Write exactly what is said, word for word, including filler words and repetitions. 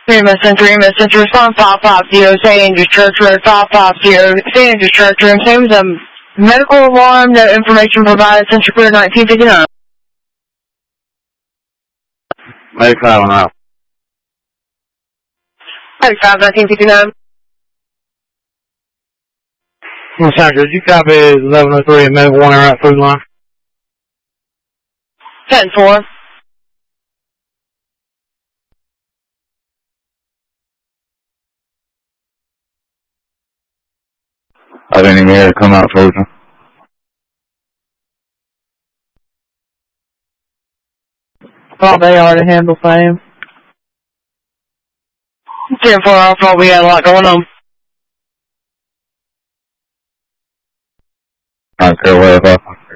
Messenger, Messenger, respond five five zero, Saint Andrew's Church Road, five five zero, Saint Andrew's Church Road, claims a medical alarm, no information provided, Central Clear nineteen fifty-nine. ninety-five and out. ninety-five, nineteen fifty-nine. Messenger, did you copy eleven oh three and medical one hour out food line? ten four. I didn't even hear it come out towards me. Thought they already handled fame. ten four, I thought we had a lot going on. I don't care where it's at.